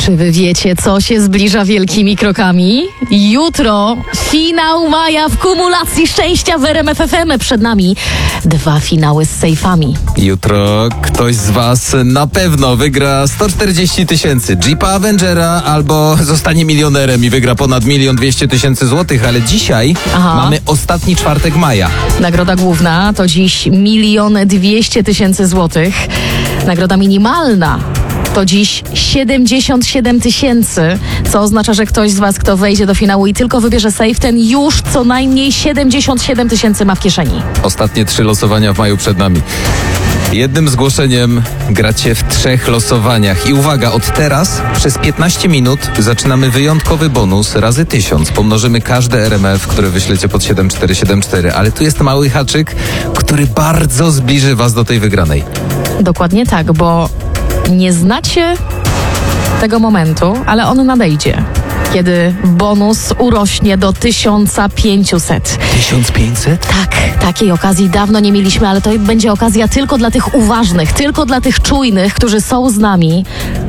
Czy wy wiecie, co się zbliża wielkimi krokami? Jutro finał maja w kumulacji szczęścia w RMF FM. Przed nami 2 finały z sejfami. Jutro ktoś z was na pewno wygra 140 000 Jeepa Avengera albo zostanie milionerem i wygra ponad 1 200 000 złotych, ale dzisiaj mamy ostatni czwartek maja. Nagroda główna to dziś 1 200 000 złotych. Nagroda minimalna to dziś 77 000, co oznacza, że ktoś z was, kto wejdzie do finału i tylko wybierze sejf, ten już co najmniej 77 000 ma w kieszeni. Ostatnie 3 losowania w maju przed nami. Jednym zgłoszeniem gracie w 3 losowaniach. I uwaga, od teraz przez 15 minut zaczynamy wyjątkowy bonus razy 1000. Pomnożymy każde RMF, które wyślecie pod 7474. Ale tu jest mały haczyk, który bardzo zbliży was do tej wygranej. Dokładnie tak, bo nie znacie tego momentu, ale on nadejdzie, kiedy bonus urośnie do 1500. 1500? Tak, takiej okazji dawno nie mieliśmy, ale to będzie okazja tylko dla tych uważnych, tylko dla tych czujnych, którzy są z nami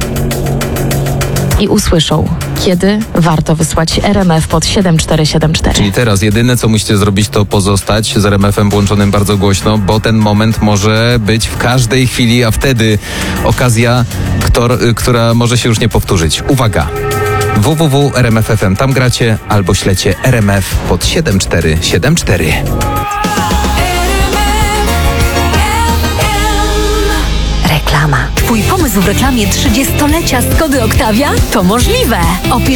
i usłyszą, kiedy warto wysłać RMF pod 7474. Czyli teraz jedyne, co musicie zrobić, to pozostać z RMF-em włączonym bardzo głośno, bo ten moment może być w każdej chwili, a wtedy okazja, która może się już nie powtórzyć. Uwaga! www.rmf.fm, tam gracie albo ślecie RMF pod 7474. Reklama. Twój pomysł w reklamie 30-lecia Skody Octavia? To możliwe. Opisz